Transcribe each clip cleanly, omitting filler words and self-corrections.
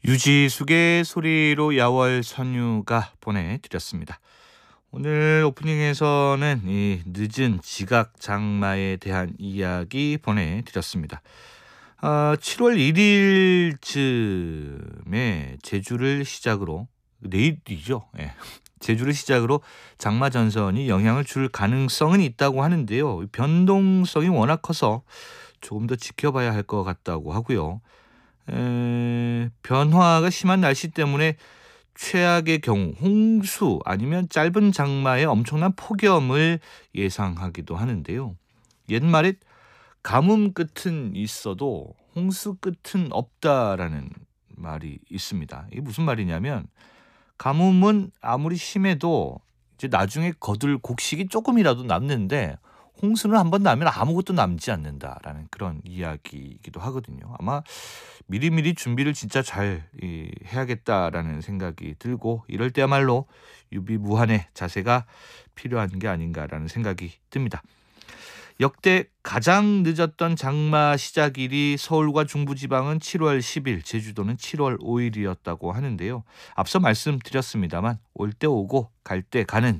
유지숙의 소리로 야월 선유가 보내드렸습니다. 오늘 오프닝에서는 이 늦은 지각 장마에 대한 이야기 보내드렸습니다. 7월 1일쯤에 제주를 시작으로 내일이죠. 예. 제주를 시작으로 장마 전선이 영향을 줄 가능성은 있다고 하는데요. 변동성이 워낙 커서 조금 더 지켜봐야 할 것 같다고 하고요. 변화가 심한 날씨 때문에 최악의 경우 홍수 아니면 짧은 장마에 엄청난 폭염을 예상하기도 하는데요. 옛말에 가뭄 끝은 있어도 홍수 끝은 없다라는 말이 있습니다. 이게 무슨 말이냐면 가뭄은 아무리 심해도 이제 나중에 거둘 곡식이 조금이라도 남는데 홍수는 한번 나면 아무것도 남지 않는다라는 그런 이야기이기도 하거든요. 아마 미리미리 준비를 진짜 잘 해야겠다라는 생각이 들고 이럴 때야말로 유비무환의 자세가 필요한 게 아닌가라는 생각이 듭니다. 역대 가장 늦었던 장마 시작일이 서울과 중부지방은 7월 10일, 제주도는 7월 5일이었다고 하는데요. 앞서 말씀드렸습니다만 올 때 오고 갈 때 가는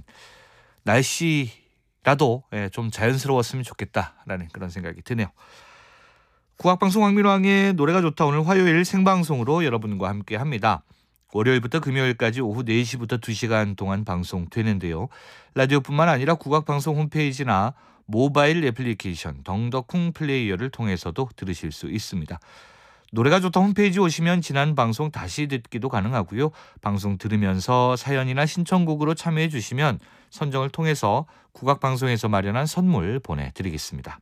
날씨라도 좀 자연스러웠으면 좋겠다라는 그런 생각이 드네요. 국악방송 황민왕의 노래가 좋다 오늘 화요일 생방송으로 여러분과 함께합니다. 월요일부터 금요일까지 오후 4시부터 2시간 동안 방송되는데요. 라디오뿐만 아니라 국악방송 홈페이지나 모바일 애플리케이션 덩더쿵 플레이어를 통해서도 들으실 수 있습니다. 노래가 좋다 홈페이지 오시면 지난 방송 다시 듣기도 가능하고요. 방송 들으면서 사연이나 신청곡으로 참여해 주시면 선정을 통해서 국악방송에서 마련한 선물 보내드리겠습니다.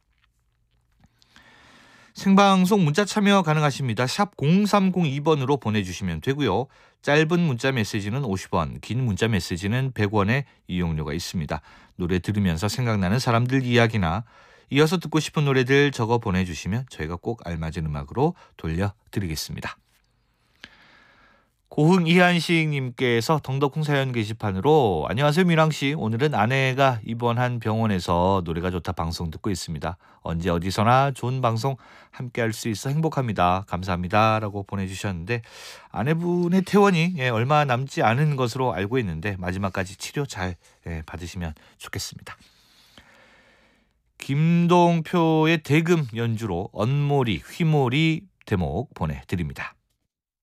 생방송 문자 참여 가능하십니다. 샵 0302번으로 보내주시면 되고요. 짧은 문자 메시지는 50원, 긴 문자 메시지는 100원의 이용료가 있습니다. 노래 들으면서 생각나는 사람들 이야기나 이어서 듣고 싶은 노래들 적어 보내주시면 저희가 꼭 알맞은 음악으로 돌려드리겠습니다. 고흥 이한식님께서 덩덕쿵 사연 게시판으로 안녕하세요 민왕씨, 오늘은 아내가 입원한 병원에서 노래가 좋다 방송 듣고 있습니다. 언제 어디서나 좋은 방송 함께 할 수 있어 행복합니다. 감사합니다 라고 보내주셨는데 아내분의 퇴원이 얼마 남지 않은 것으로 알고 있는데 마지막까지 치료 잘 받으시면 좋겠습니다. 김동표의 대금 연주로 언모리 휘모리 대목 보내드립니다.